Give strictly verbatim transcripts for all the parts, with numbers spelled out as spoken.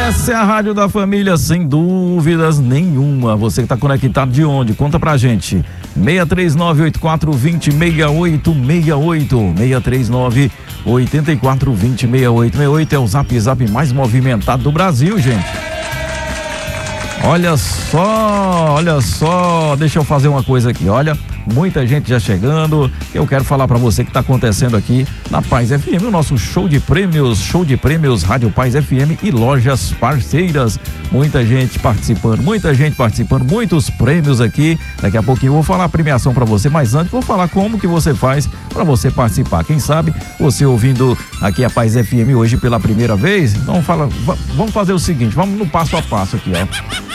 Essa é a Rádio da Família, sem dúvidas nenhuma. Você que está conectado de onde? Conta pra gente. seis três nove, oito quatro dois zero, seis oito seis oito. seis três nove, oito quatro dois zero, seis oito seis oito é o zap zap mais movimentado do Brasil, gente. Olha só, olha só, deixa eu fazer uma coisa aqui, olha, muita gente já chegando, eu quero falar pra você o que tá acontecendo aqui na Paz F M, o nosso show de prêmios, show de prêmios, Rádio Paz F M e lojas parceiras, muita gente participando, muita gente participando, muitos prêmios aqui, daqui a pouquinho eu vou falar a premiação pra você, mas antes vou falar como que você faz pra você participar, quem sabe você ouvindo aqui a Paz F M hoje pela primeira vez, então fala, vamos fazer o seguinte, vamos no passo a passo aqui, ó.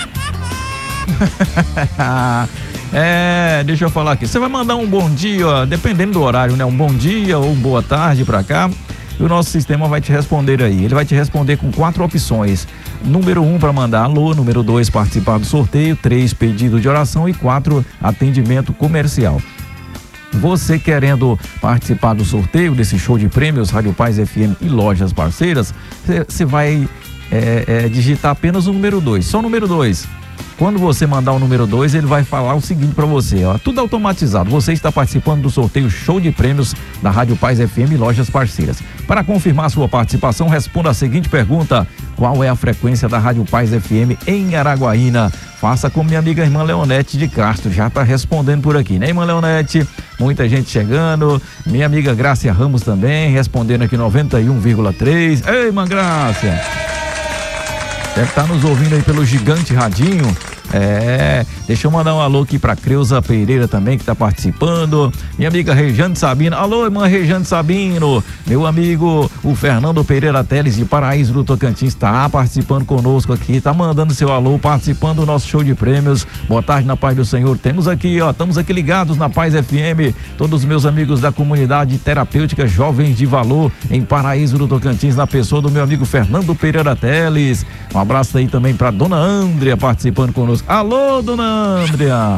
É, deixa eu falar aqui. Você vai mandar um bom dia, ó, dependendo do horário, né? Um bom dia ou boa tarde pra cá. E o nosso sistema vai te responder aí. Ele vai te responder com quatro opções. Número um, para mandar alô. Número dois, participar do sorteio. Três, pedido de oração. E quatro, atendimento comercial. Você querendo participar do sorteio desse show de prêmios Rádio Paz F M e lojas parceiras, você vai é, é, digitar apenas o número dois. Só o número dois. Quando você mandar o número dois, ele vai falar o seguinte para você, ó, tudo automatizado. Você está participando do sorteio show de prêmios da Rádio Paz F M e lojas parceiras. Para confirmar sua participação, responda a seguinte pergunta: qual é a frequência da Rádio Paz F M em Araguaína? Faça como minha amiga irmã Leonete de Castro, já está respondendo por aqui, né, irmã Leonete? Muita gente chegando, minha amiga Grácia Ramos também, respondendo aqui noventa e um vírgula três. Ei, irmã Grácia! Deve estar nos ouvindo aí pelo Gigante Radinho. É, deixa eu mandar um alô aqui pra Creuza Pereira também, que tá participando. Minha amiga Rejane Sabino. Alô, irmã Rejane Sabino. Meu amigo, o Fernando Pereira Teles, de Paraíso do Tocantins, tá participando conosco aqui, tá mandando seu alô, participando do nosso show de prêmios. Boa tarde, na paz do Senhor. Temos aqui, ó, estamos aqui ligados na Paz F M. Todos os meus amigos da comunidade terapêutica Jovens de Valor, em Paraíso do Tocantins, na pessoa do meu amigo Fernando Pereira Teles. Um abraço aí também pra dona Andrea, participando conosco. Alô, dona Andrea.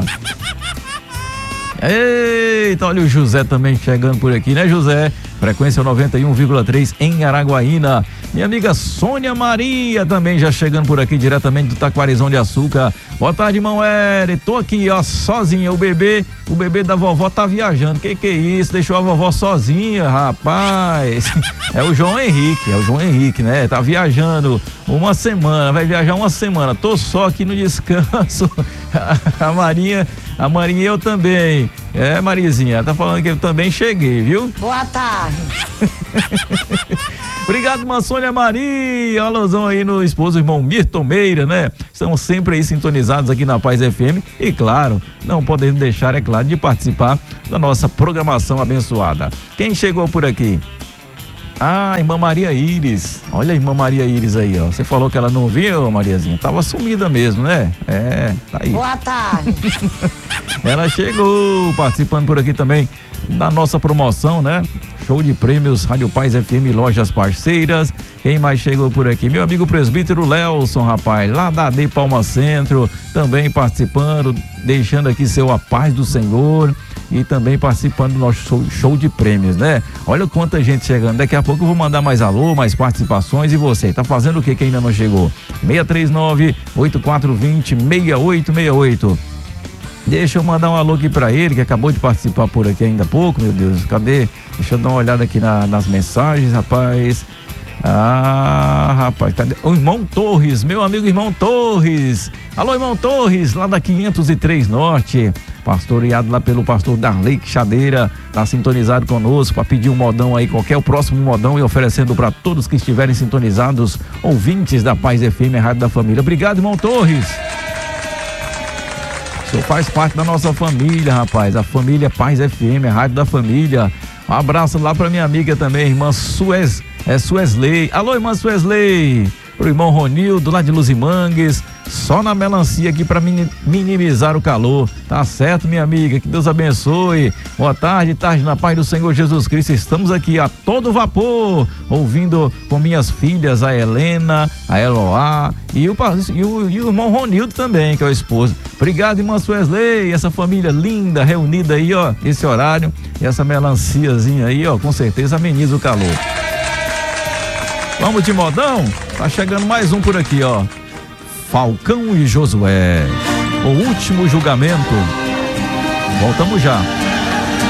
Eita, olha o José também chegando por aqui, né, José? Frequência noventa e um vírgula três em Araguaína. Minha amiga Sônia Maria também já chegando por aqui diretamente do Taquarizão de Açúcar. Boa tarde, irmão Eri. Tô aqui, ó, sozinha. O bebê, o bebê da vovó tá viajando. Que que é isso? Deixou a vovó sozinha, rapaz. É o João Henrique, é o João Henrique, né? Tá viajando uma semana, vai viajar uma semana. Tô só aqui no descanso. A Marinha, a Marinha e eu também. É, Marizinha, tá falando que eu também cheguei, viu? Boa tarde. Obrigado, irmã Sônia Maria. Alusão aí no esposo, irmão Mirton Meira, né? Estamos sempre aí sintonizados aqui na Paz F M e, claro, não podemos deixar, é claro, de participar da nossa programação abençoada. Quem chegou por aqui? Ah, irmã Maria Iris. Olha a irmã Maria Iris aí, ó. Você falou que ela não viu, Mariazinha? Tava sumida mesmo, né? É, tá aí. Boa tarde. Ela chegou participando por aqui também da nossa promoção, né? Show de prêmios Rádio Paz F M, lojas parceiras. Quem mais chegou por aqui? Meu amigo presbítero Lelson, rapaz, lá da A D Palma Centro, também participando, deixando aqui seu A Paz do Senhor e também participando do nosso show, show de prêmios, né? Olha quanta gente chegando. Daqui a pouco eu vou mandar mais alô, mais participações. E você, tá fazendo o que que ainda não chegou? seis três nove, oito quatro dois zero, seis oito seis oito. Deixa eu mandar um alô aqui pra ele, que acabou de participar por aqui ainda há pouco, meu Deus, cadê? Deixa eu dar uma olhada aqui na, nas mensagens, rapaz. Ah, rapaz, cadê? O irmão Torres, meu amigo irmão Torres. Alô, irmão Torres, lá da quinhentos e três Norte, pastoreado lá pelo pastor Darley Chadeira, tá sintonizado conosco para pedir um modão aí, qualquer o próximo modão, e oferecendo para todos que estiverem sintonizados, ouvintes da Paz F M, Rádio da Família. Obrigado, irmão Torres. O senhor faz parte da nossa família, rapaz, a família Paz F M, a Rádio da Família. Um abraço lá pra minha amiga também, irmã Suez, é Suesley. Alô, irmã Suesley. Pro irmão Ronildo, lá de Luzimangues, só na melancia aqui para minimizar o calor. Tá certo, minha amiga, que Deus abençoe. Boa tarde, tarde na paz do Senhor Jesus Cristo. Estamos aqui a todo vapor, ouvindo com minhas filhas, a Helena, a Eloá e o, e o, e o irmão Ronildo também, que é o esposo. Obrigado, irmã Suesley, essa família linda, reunida aí, ó, esse horário, e essa melanciazinha aí, ó, com certeza ameniza o calor. Vamos de modão? Tá chegando mais um por aqui, ó. Falcão e Josué. O último julgamento. Voltamos já.